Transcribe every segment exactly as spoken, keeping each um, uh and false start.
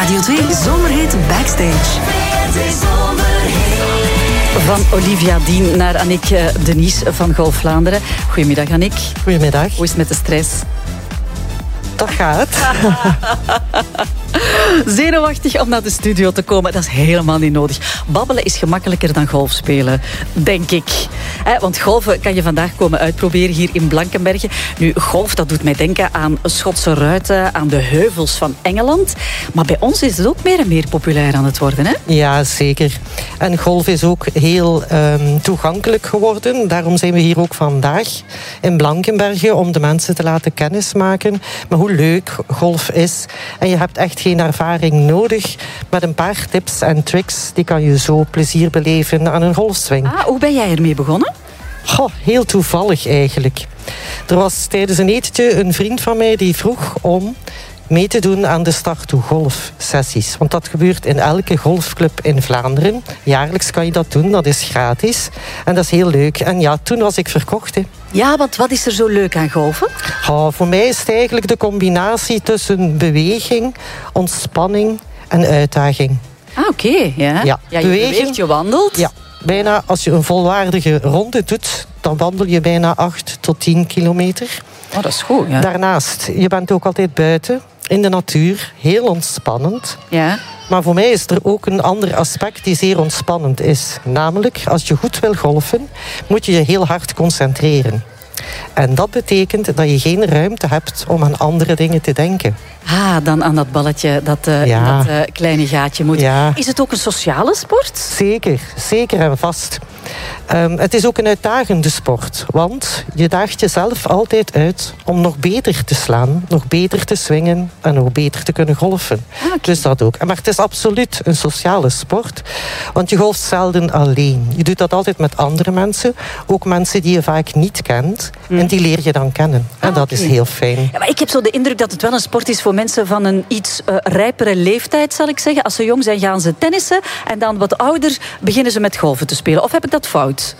Radio twee Zomerhit Backstage. Van Olivia Dien naar Annick Denies van Golf Vlaanderen. Goedemiddag, Annick. Goedemiddag. Hoe is het met de stress? Dat gaat. Zenuwachtig om naar de studio te komen, dat is helemaal niet nodig. Babbelen is gemakkelijker dan golf spelen, denk ik. Want golfen kan je vandaag komen uitproberen hier in Blankenberge. Nu, golf, dat doet mij denken aan Schotse ruiten, aan de heuvels van Engeland. Maar bij ons is het ook meer en meer populair aan het worden, hè? Ja, zeker. En golf is ook heel um, toegankelijk geworden. Daarom zijn we hier ook vandaag in Blankenberge, om de mensen te laten kennismaken met hoe leuk golf is. En je hebt echt geen ervaring nodig. Met een paar tips en tricks, die kan je zo plezier beleven aan een golfswing. Ah, hoe ben jij ermee begonnen? Goh, heel toevallig eigenlijk. Er was tijdens een etentje een vriend van mij die vroeg om mee te doen aan de start-to golf-sessies. Want dat gebeurt in elke golfclub in Vlaanderen. Jaarlijks kan je dat doen, dat is gratis. En dat is heel leuk. En ja, toen was ik verkocht. Hè. Ja, want wat is er zo leuk aan golfen? Oh, voor mij is het eigenlijk de combinatie tussen beweging, ontspanning en uitdaging. Ah, oké. Okay, ja. Ja, ja, je beweging, beweegt, je wandelt. Ja, bijna als je een volwaardige ronde doet, dan wandel je bijna acht tot tien kilometer. Oh, dat is goed, ja. Daarnaast, je bent ook altijd buiten, in de natuur, heel ontspannend. Ja. Maar voor mij is er ook een ander aspect die zeer ontspannend is. Namelijk, als je goed wil golfen, moet je je heel hard concentreren. En dat betekent dat je geen ruimte hebt om aan andere dingen te denken. Ah, dan aan dat balletje dat uh, ja. in dat uh, kleine gaatje moet. Ja. Is het ook een sociale sport? Zeker, zeker en vast. Um, het is ook een uitdagende sport. Want je daagt jezelf altijd uit om nog beter te slaan, nog beter te swingen en nog beter te kunnen golfen. Ah, okay. Dus dat ook. Maar het is absoluut een sociale sport. Want je golft zelden alleen. Je doet dat altijd met andere mensen. Ook mensen die je vaak niet kent. Hmm. En die leer je dan kennen. En ah, dat okay. is heel fijn. Ja, maar ik heb zo de indruk dat het wel een sport is voor mensen van een iets uh, rijpere leeftijd, zal ik zeggen. Als ze jong zijn, gaan ze tennissen. En dan wat ouder beginnen ze met golfen te spelen. Of heb ik dat fout?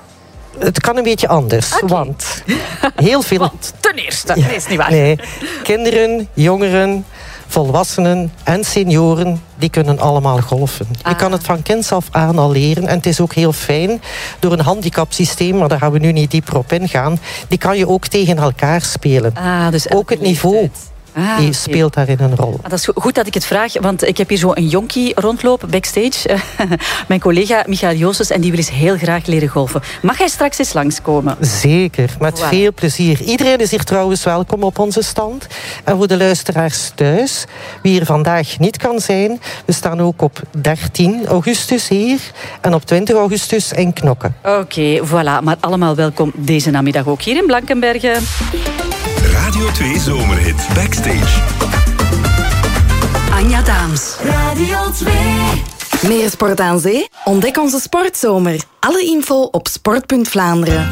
Het kan een beetje anders. Okay. Want heel veel... Want, ten eerste, ja, nee, is niet waar. Nee, kinderen, jongeren, volwassenen en senioren, die kunnen allemaal golfen. Ah. Je kan het van kinds af aan al leren. En het is ook heel fijn door een handicapsysteem, maar daar gaan we nu niet dieper op ingaan. Die kan je ook tegen elkaar spelen. Ah, dus ook het niveau. Leeftijd. Ah, die speelt daarin een rol. Ah, dat is goed dat ik het vraag, want ik heb hier zo een jonkie rondlopen backstage. Mijn collega Michael Joostes, en die wil eens heel graag leren golfen. Mag hij straks eens langskomen? Zeker, met wow. veel plezier. Iedereen is hier trouwens welkom op onze stand. En voor de luisteraars thuis, wie er vandaag niet kan zijn, we staan ook op dertien augustus hier en op twintig augustus in Knokke. Oké, okay, voilà. Maar allemaal welkom deze namiddag ook hier in Blankenberge. Radio twee Zomerhit Backstage. Anja Daams. Radio twee. Meer sport aan zee? Ontdek onze sportzomer. Alle info op sport punt Vlaanderen.